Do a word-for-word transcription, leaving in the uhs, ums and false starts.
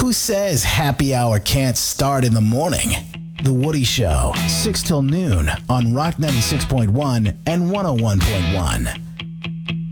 Who says happy hour can't start in the morning? The Woody Show, six till noon on Rock ninety-six point one and one oh one point one.